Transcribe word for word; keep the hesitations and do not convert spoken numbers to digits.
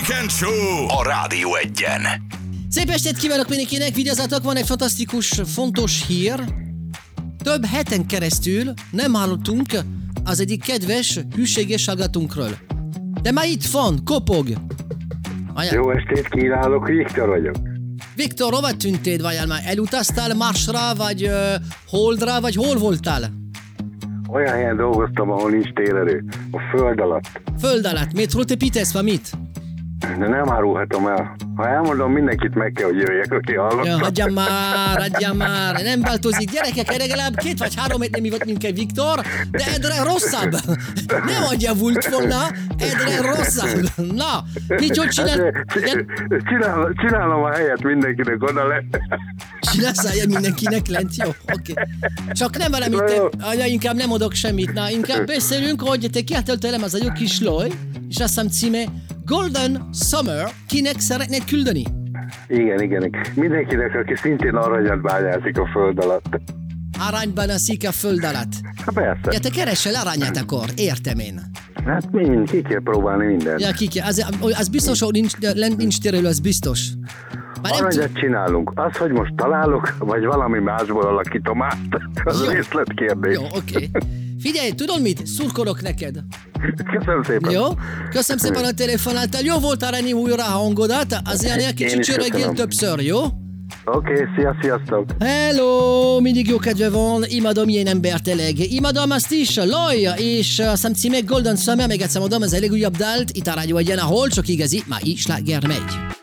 Weekend Show a Rádió Egyen. Szép estét kívánok mindenkinek, vigyázzatok, van egy fantasztikus, fontos hír. Több heten keresztül nem hallottunk az egyik kedves, hűséges hallgatónkról. De már itt van, kopog. Aján. Jó estét kívánok, Viktor vagyok. Viktor, hova tűntél, vajon már? Elutaztál Marsra, vagy uh, Holdra, vagy hol voltál? Olyan helyen dolgoztam, ahol nincs térerő. A föld alatt. Föld alatt. Miért építesz, vagy mit? De nem árulhatom el. Ha elmondom, mindenkit meg kell, hogy jöjjek, aki hallott. Ja, hagyjam már, hagyjam már. Nem változik. Gyerekek, legalább két vagy három év nem hívott minket Viktor, de egyre rosszabb. Nem adja volt volna, egyre rosszabb. Na, mit jól csinál? Hát, csinál, csinálom a helyet mindenkinek oda le. Csinálsz a helyet mindenkinek lent? Jó, oké. Okay. Csak nem velem itt, anya, inkább nem adok semmit. Na, inkább beszélünk, hogy te kiállt tőlem az a jó kis loj, és azt hiszem címe Golden Summer, kinek szeretnéd küldeni? Igen, igen. Mindenkinek, aki szintén aranyat bányászik a föld alatt. Aranyban aszik a föld alatt. Ha persze. Ja, te keresel aranyat akkor, értem én. Hát mind, ki kell próbálni mindent. Ja, ki kell. Az, az biztos, hogy nincs, nincs térelő, az biztos. Már aranyat t- csinálunk. Az, hogy most találok, vagy valami másból alakítom át, az jó. Részletkérdés. Jó, oké. Okay. Figyelj, tudod mit? Szurkolok neked. Köszönöm szépen. Jó? Köszönöm szépen a telefonáltál. Jó volt arányi újra a hangodat, azért egy kicsit csörögjél többször, jó? Oké, okay, szia, sziasztok. Hello, mindig jó kedve van, imádom ilyen embert eleg. Imádom azt is, Loj, és a szám címe Golden Summer, még egyszer mondom, ez a legújabb dalt, itt a Rádió Egyen, ahol csak igazi, már így sláger megy.